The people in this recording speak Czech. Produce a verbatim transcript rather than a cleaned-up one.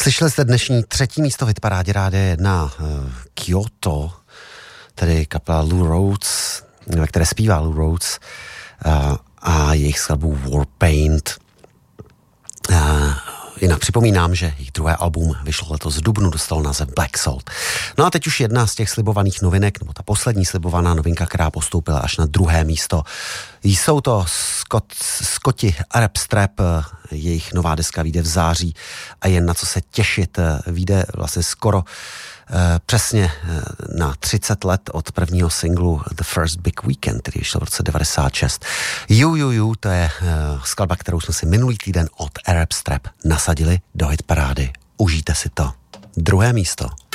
Slyšeli jste dnešní třetí místo v hitparádě Rádia jedna Kyoto, tedy kapela Lou Rhodes, ve které zpívá Lou Rhodes a, a jejich skladbu Warpaint. Jinak připomínám, že jejich druhé album vyšlo letos v dubnu, dostalo název Black Salt. No a teď už jedna z těch slibovaných novinek, nebo ta poslední slibovaná novinka, která postoupila až na druhé místo. Jsou to Scott, Scotti Arab Strap, jejich nová deska vyjde v září a jen na co se těšit, vyjde vlastně skoro Uh, přesně uh, na třicet let od prvního singlu The First Big Weekend, který vyšel v roce devadesát šest. You, you, you, to je uh, skladba, kterou jsme si minulý týden od Arab Strap nasadili do hitparády. Užijte si to. Druhé místo.